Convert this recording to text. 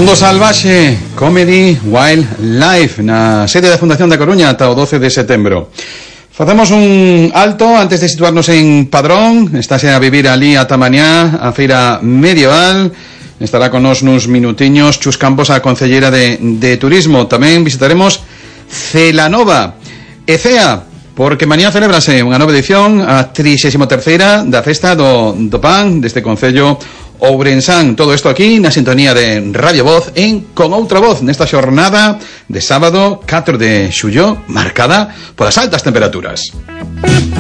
Mundo Salvaxe, Comedy Wildlife, na sede da Fundación da Coruña ata o 12 de setembro. Facemos un alto antes de situarnos en Padrón. Estáse a vivir ali ata mañá a feira medieval. Estará con nos nuns minutiños Chus Campos, a concelleira de Turismo. Tamén visitaremos Celanova e Cea, porque mañá celebrase unha nova edición, a 33ª da Festa do Pan deste Concello Ourensán. Todo isto aquí na sintonía de Radio Voz en Con Outra Voz, nesta xornada de sábado 4 de xullo, marcada polas altas temperaturas.